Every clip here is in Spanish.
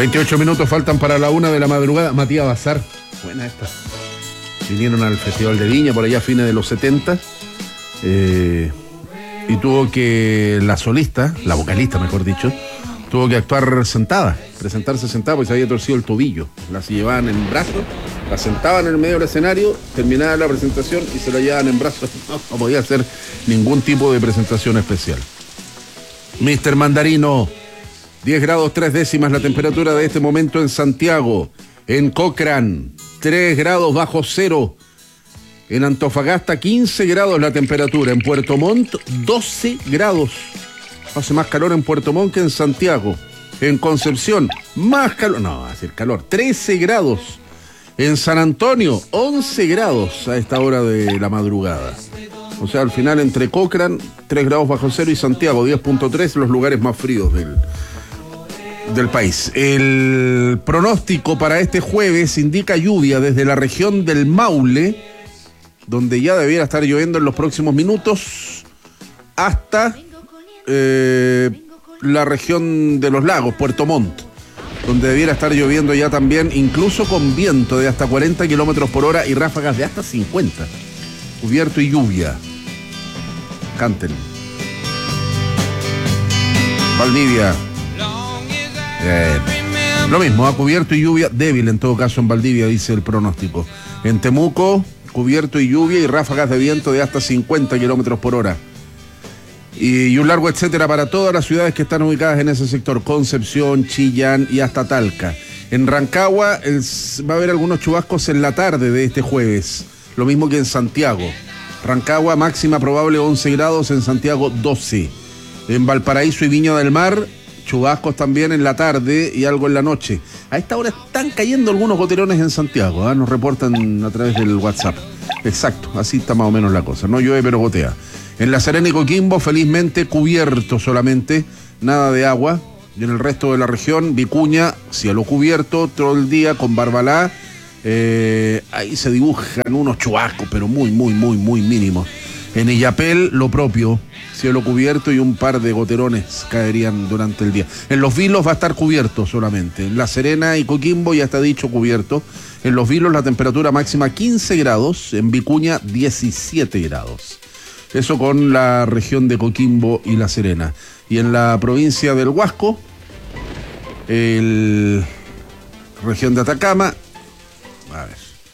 28 minutos faltan para la 1 de la madrugada. Matías Bazar, buena esta. Vinieron al Festival de Viña por allá a fines de los 70. Y tuvo que, la solista, la vocalista mejor dicho, tuvo que actuar sentada, presentarse sentada porque se había torcido el tobillo. La llevaban en brazos, la sentaban en el medio del escenario, terminaba la presentación y se la llevaban en brazos. No podía hacer ningún tipo de presentación especial. Mr. Mandarino, 10 grados 3 décimas la temperatura de este momento en Santiago. En Cochrane, 3 grados bajo cero. En Antofagasta, 15 grados la temperatura. En Puerto Montt, 12 grados. Hace más calor en Puerto Montt que en Santiago. En Concepción, más calor. No, hace el calor. 13 grados. En San Antonio, 11 grados a esta hora de la madrugada. O sea, al final entre Cochrane, 3 grados bajo cero, y Santiago, 10.3, los lugares más fríos del país. El pronóstico para este jueves indica lluvia desde la región del Maule, donde ya debiera estar lloviendo en los próximos minutos, hasta la región de los lagos, Puerto Montt, donde debiera estar lloviendo ya también, incluso con viento de hasta 40 kilómetros por hora y ráfagas de hasta 50. Cubierto y lluvia. Canten. Valdivia. Lo mismo, ha cubierto y lluvia débil en todo caso en Valdivia, dice el pronóstico. En Temuco, cubierto y lluvia y ráfagas de viento de hasta 50 kilómetros por hora. Y un largo etcétera para todas las ciudades que están ubicadas en ese sector: Concepción, Chillán y hasta Talca. En Rancagua va a haber algunos chubascos en la tarde de este jueves, lo mismo que en Santiago. Rancagua, máxima probable 11 grados, en Santiago 12. En Valparaíso y Viña del Mar, chubascos también en la tarde y algo en la noche. A esta hora están cayendo algunos goterones en Santiago, ¿eh? Nos reportan a través del WhatsApp. Exacto, así está más o menos la cosa. No llueve, pero gotea. En La Serena y Coquimbo, felizmente cubierto solamente, nada de agua. Y en el resto de la región, Vicuña, cielo cubierto todo el día con Barbalá. Ahí se dibujan unos chubascos, pero muy mínimos. En Illapel, lo propio, cielo cubierto y un par de goterones caerían durante el día. En Los Vilos va a estar cubierto solamente. En La Serena y Coquimbo ya está dicho cubierto. En Los Vilos la temperatura máxima 15 grados, en Vicuña 17 grados. Eso con la región de Coquimbo y La Serena. Y en la provincia del Huasco, región de Atacama, a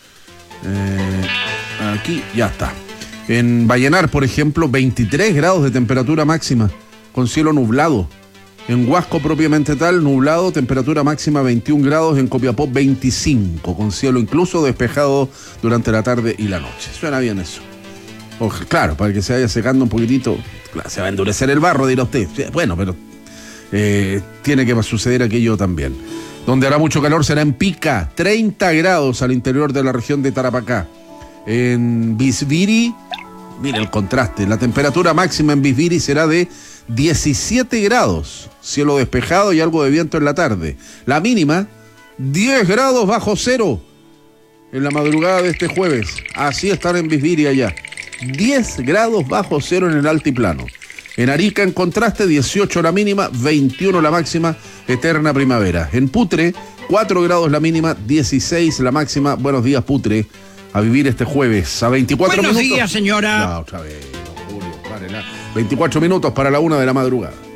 ver, aquí ya está. En Vallenar, por ejemplo, 23 grados de temperatura máxima, con cielo nublado. En Huasco propiamente tal, nublado, temperatura máxima 21 grados. En Copiapó 25, con cielo incluso despejado durante la tarde y la noche. Suena bien eso. Claro, para que se vaya secando un poquitito, claro, se va a endurecer el barro, dirá usted. Bueno, pero tiene que suceder aquello también. Donde hará mucho calor será en Pica, 30 grados al interior de la región de Tarapacá. En Bisbiri, mire el contraste, la temperatura máxima en Bisbiri será de 17 grados, cielo despejado y algo de viento en la tarde. La mínima, 10 grados bajo cero en la madrugada de este jueves. Así estar en Bisbiri allá. 10 grados bajo cero en el altiplano. En Arica, en contraste, 18 la mínima, 21 la máxima, eterna primavera. En Putre, 4 grados la mínima, 16 la máxima. Buenos días, Putre. A vivir este jueves a 24 minutos. Buenos días, señora. No, otra vez, Julio, párela. 24 minutos para la 1 de la madrugada.